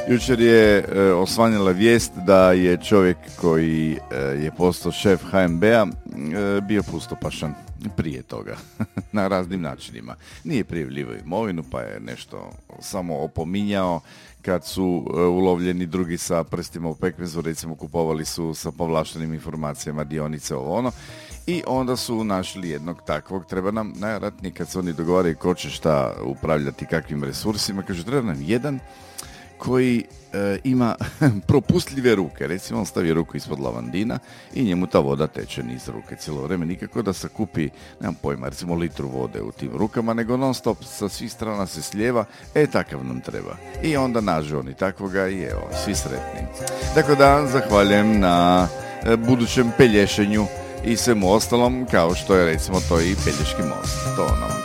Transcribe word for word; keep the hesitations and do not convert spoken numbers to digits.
Jučer je e, osvanjila vijest da je čovjek koji e, je postao šef H N B-a e, bio pustopašan prije toga, na raznim načinima. Nije prijavljivao imovinu, pa je nešto samo opominjao. Kad su e, ulovljeni drugi sa prstima u pekmezu, recimo kupovali su sa povlaštenim informacijama dionice ovo ono. I onda su našli jednog takvog. Treba nam najvjerojatnije kad se oni dogovaraju ko će šta upravljati kakvim resursima, kaže treba nam jedan koji e, ima propustljive ruke. Recimo on stavi ruku ispod lavandina i njemu ta voda teče niz ruke cijelo vrijeme. Nikako da se kupi, nemam pojma, recimo litru vode u tim rukama, nego non stop sa svih strana se slijeva. E, takav nam treba. I onda nađu oni takvoga i evo, svi sretni. Tako da, zahvaljujem na e, budućem pelješenju i svemu ostalom, kao što je recimo to i Pelješki most. To nam